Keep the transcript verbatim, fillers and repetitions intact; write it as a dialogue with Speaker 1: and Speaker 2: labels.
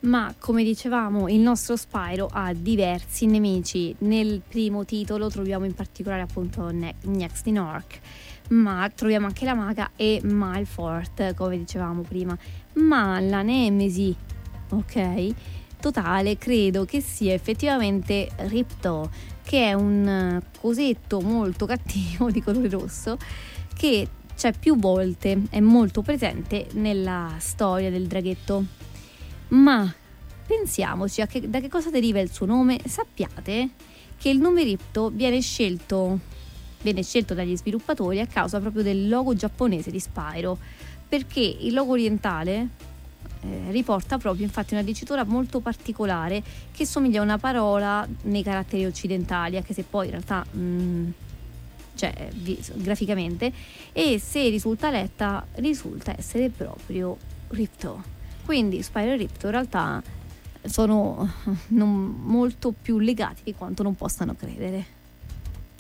Speaker 1: Ma come dicevamo, il nostro Spyro ha diversi nemici. Nel primo titolo troviamo in particolare appunto ne- Next in Orc, ma troviamo anche la maga e Malfort, come dicevamo prima. Ma la nemesi, ok, totale, credo che sia effettivamente Ripto, che è un cosetto molto cattivo di colore rosso che c'è più volte, è molto presente nella storia del draghetto. Ma pensiamoci a che, da che cosa deriva il suo nome. Sappiate che il nome Ripto viene scelto viene scelto dagli sviluppatori a causa proprio del logo giapponese di Spyro, perché il logo orientale eh, riporta proprio infatti una dicitura molto particolare che somiglia a una parola nei caratteri occidentali, anche se poi in realtà mh, cioè vi, graficamente, e se risulta letta risulta essere proprio Ripto. Quindi Spyro e Ripto in realtà sono non molto più legati di quanto non possano credere.